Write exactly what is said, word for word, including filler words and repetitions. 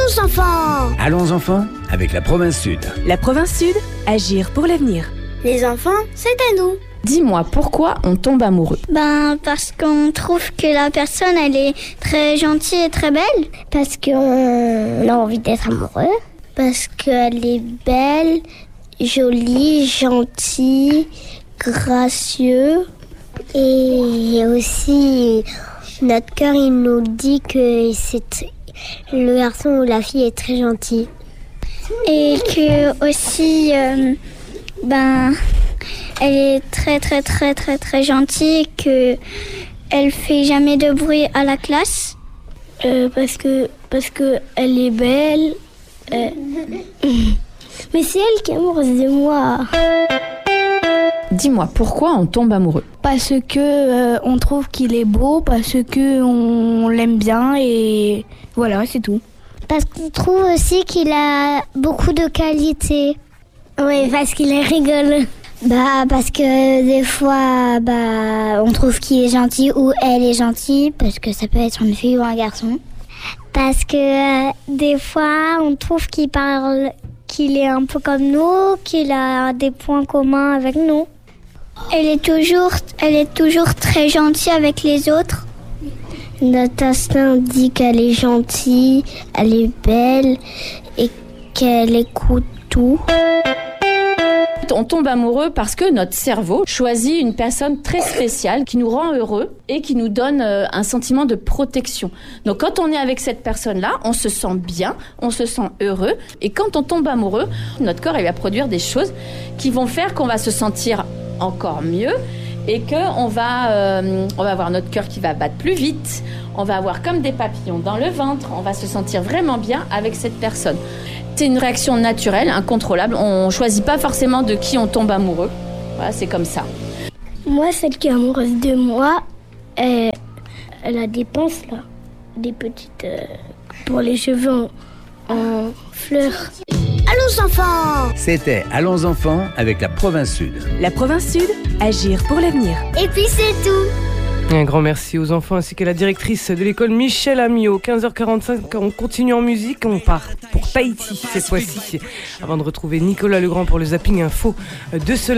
Allons enfants! Allons enfants, avec la province Sud. La province Sud, agir pour l'avenir. Les enfants, c'est à nous. Dis-moi, pourquoi on tombe amoureux? Ben, parce qu'on trouve que la personne, elle est très gentille et très belle. Parce qu'on a envie d'être amoureux. Parce qu'elle est belle, jolie, gentille, gracieuse. Et aussi, notre cœur, il nous dit que c'est le garçon ou la fille est très gentil. Et que aussi, euh, ben, elle est très très très très très gentille, que elle fait jamais de bruit à la classe. Euh, parce que parce que elle est belle. Euh... Mais c'est elle qui est amoureuse de moi. Dis-moi, pourquoi on tombe amoureux? Parce que euh, on trouve qu'il est beau, parce que on l'aime bien et voilà, c'est tout. Parce qu'on trouve aussi qu'il a beaucoup de qualités. Oui, parce qu'il est rigolo. Bah parce que des fois, bah on trouve qu'il est gentil ou elle est gentille, parce que ça peut être une fille ou un garçon. Parce que euh, des fois, on trouve qu'il parle, qu'il est un peu comme nous, qu'il a des points communs avec nous. Elle est toujours, elle est toujours très gentille avec les autres. Notre instinct dit qu'elle est gentille, elle est belle et qu'elle écoute tout. On tombe amoureux parce que notre cerveau choisit une personne très spéciale qui nous rend heureux et qui nous donne un sentiment de protection. Donc quand on est avec cette personne-là, on se sent bien, on se sent heureux. Et quand on tombe amoureux, notre corps il va produire des choses qui vont faire qu'on va se sentir encore mieux et qu'on va, euh, on va avoir notre cœur qui va battre plus vite. On va avoir comme des papillons dans le ventre. On va se sentir vraiment bien avec cette personne. C'est une réaction naturelle, incontrôlable. On ne choisit pas forcément de qui on tombe amoureux. Voilà, c'est comme ça. Moi, celle qui est amoureuse de moi, elle, elle a des pinces là, des petites euh, pour les cheveux en, en fleurs. Allons enfants! C'était Allons enfants, avec la province Sud. La province Sud, agir pour l'avenir. Et puis c'est tout! Un grand merci aux enfants ainsi qu'à la directrice de l'école Michel Amiot. quinze heures quarante-cinq, on continue en musique, on part pour Tahiti cette fois-ci, avant de retrouver Nicolas Legrand pour le zapping info de ce